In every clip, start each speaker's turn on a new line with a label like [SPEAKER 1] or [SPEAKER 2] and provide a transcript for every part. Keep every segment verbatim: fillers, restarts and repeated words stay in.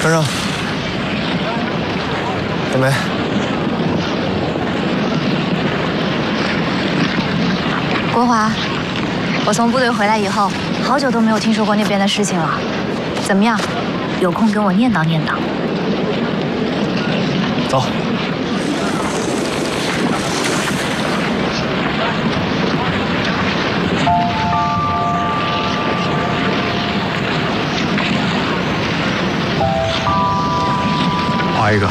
[SPEAKER 1] 穿上。准备。
[SPEAKER 2] 国华，我从部队回来以后，好久都没有听说过那边的事情了。怎么样？有空跟我念叨念叨。
[SPEAKER 1] 走。 画一个。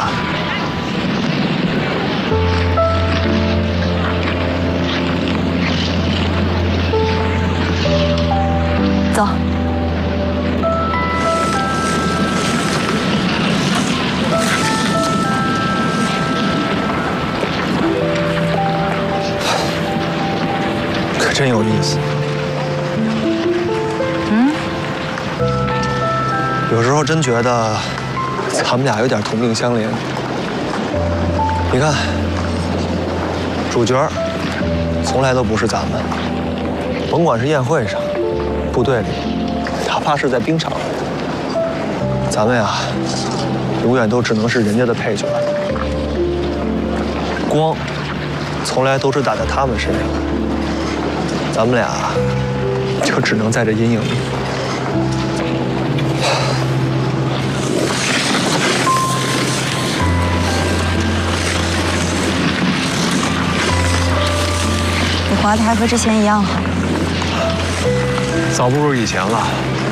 [SPEAKER 2] 走。
[SPEAKER 1] 可真有意思。
[SPEAKER 2] 嗯。
[SPEAKER 1] 有时候真觉得。 咱们俩有点同病相怜。你看，主角从来都不是咱们，甭管是宴会上、部队里，哪怕是在冰场，咱们呀，永远都只能是人家的配角。光从来都是打在他们身上，咱们俩就只能在这阴影里。
[SPEAKER 2] 你滑的还和之前一样好，
[SPEAKER 1] 早不如以前了。